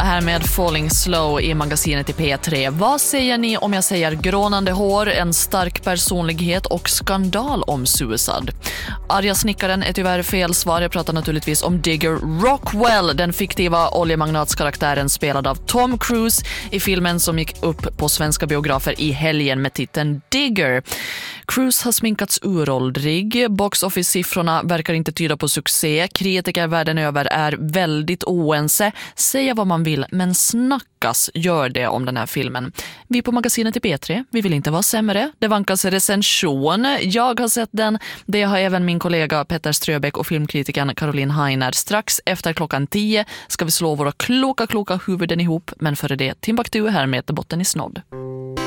här med Falling Slow i magasinet i P3. Vad säger ni om jag säger grånande hår, en stark personlighet och skandal om Suicide? Arga snickaren är tyvärr fel svar. Jag pratar naturligtvis om Digger Rockwell, den fiktiva oljemangnatskaraktären spelad av Tom Cruise i filmen som gick upp på svenska biografer i helgen med titeln Digger. Cruise har sminkats uråldrig, box office-siffrorna verkar inte tyda på succé, kritiker världen över är väldigt oense, säga vad man vill men snackas gör det om den här filmen. Vi på magasinet i P3, vi vill inte vara sämre, det vankas recension, jag har sett den, det har även min kollega Petter Ströbeck och filmkritiken Caroline Heiner. Strax efter 10:00 ska vi slå våra kloka huvuden ihop, men före det Timbuktu här med botten i snodd.